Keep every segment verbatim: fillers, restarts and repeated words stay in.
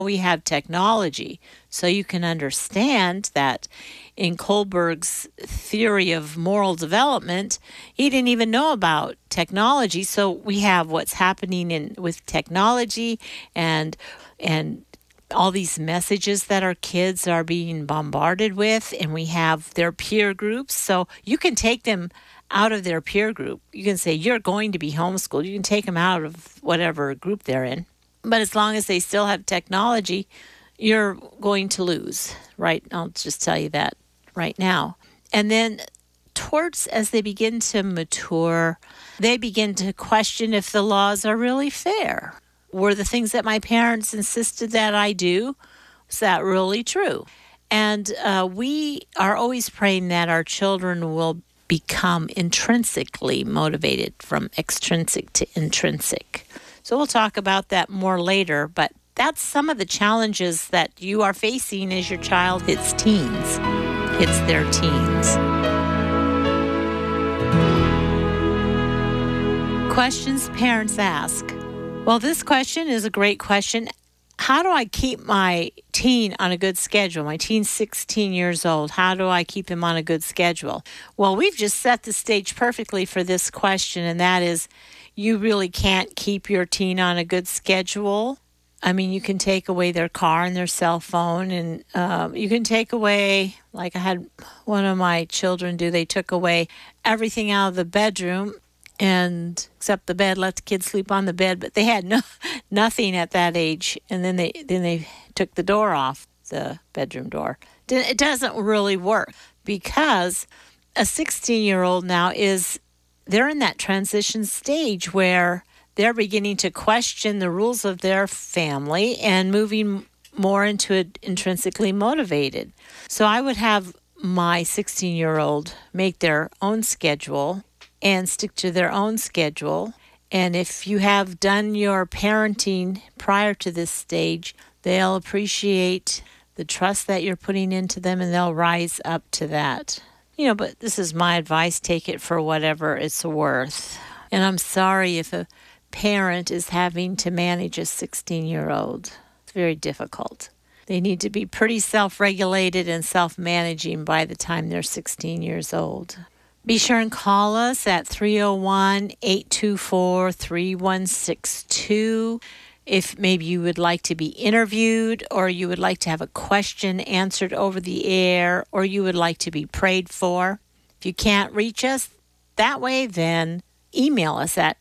We have technology, so you can understand that in Kohlberg's theory of moral development, he didn't even know about technology. So we have what's happening in with technology and and all these messages that our kids are being bombarded with, and we have their peer groups. So you can take them out of their peer group. You can say, you're going to be homeschooled. You can take them out of whatever group they're in. But as long as they still have technology, you're going to lose, right? I'll just tell you that right now. And then towards, as they begin to mature, they begin to question if the laws are really fair. Were the things that my parents insisted that I do, is that really true? And uh, we are always praying that our children will become intrinsically motivated from extrinsic to intrinsic. So we'll talk about that more later, but that's some of the challenges that you are facing as your child hits teens, hits their teens. Questions parents ask. Well, this question is a great question. How do I keep my teen on a good schedule? My teen's sixteen years old. How do I keep him on a good schedule? Well, we've just set the stage perfectly for this question, and that is, you really can't keep your teen on a good schedule. I mean, you can take away their car and their cell phone, and um, you can take away, like I had one of my children do, they took away everything out of the bedroom, and except the bed, let the kids sleep on the bed, but they had no nothing at that age, and then they then they took the door off, the bedroom door. It doesn't really work, because a sixteen-year-old now is, they're in that transition stage where they're beginning to question the rules of their family and moving more into it intrinsically motivated. So I would have my sixteen-year-old make their own schedule and stick to their own schedule. And if you have done your parenting prior to this stage, they'll appreciate the trust that you're putting into them, and they'll rise up to that. You know, but this is my advice. Take it for whatever it's worth. And I'm sorry if a parent is having to manage a sixteen-year-old. It's very difficult. They need to be pretty self-regulated and self-managing by the time they're sixteen years old. Be sure and call us at three oh one, eight two four, three one six two. If maybe you would like to be interviewed, or you would like to have a question answered over the air, or you would like to be prayed for. If you can't reach us that way, then email us at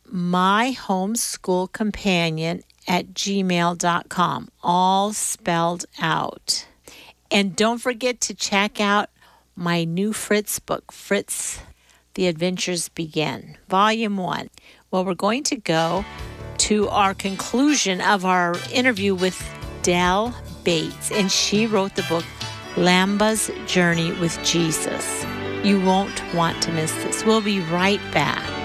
myhomeschoolcompanion at gmail dot com, all spelled out. And don't forget to check out my new Fritz book, Fritz, The Adventures Begin, Volume one. Well, we're going to go to our conclusion of our interview with Del Bates, and she wrote the book, Lamba's Journey with Jesus. You won't want to miss this. We'll be right back.